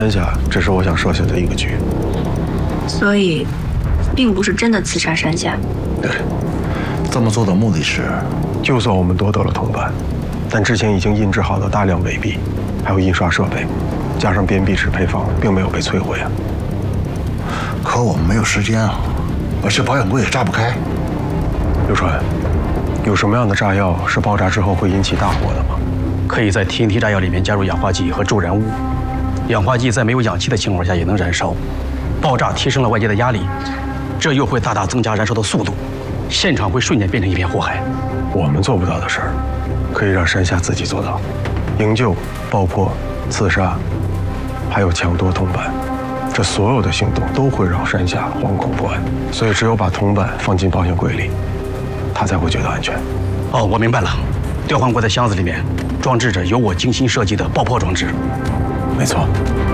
山下只是我想设下的一个局， 所以，并不是真的刺杀山下。 对， 这么做的目的是， 就算我们夺得了铜板，但之前已经印制好的大量伪币，还有印刷设备，加上编币纸配方，并没有被摧毁啊。 可我们没有时间啊，而且保险柜也炸不开。 刘川，有什么样的炸药是爆炸之后会引起大火的吗？ 可以在 TNT 炸药里面加入氧化剂和助燃物。氧化剂在没有氧气的情况下也能燃烧，爆炸提升了外界的压力，这又会大大增加燃烧的速度，现场会瞬间变成一片火海。 我们做不到的事儿，可以让山下自己做到。营救、爆破、刺杀，还有抢夺铜板，这所有的行动都会让山下惶恐不安。所以只有把铜板放进保险柜里，他才会觉得安全。 哦，我明白了，吊环柜的箱子里面装置着由我精心设计的爆破装置。 没错。